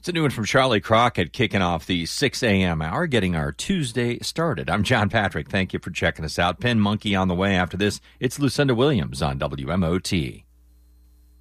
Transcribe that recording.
It's a new one from Charlie Crockett kicking off the 6 a.m. hour, getting our Tuesday started. I'm John Patrick. Thank you for checking us out. Pin Monkey on the way after this. It's Lucinda Williams on WMOT.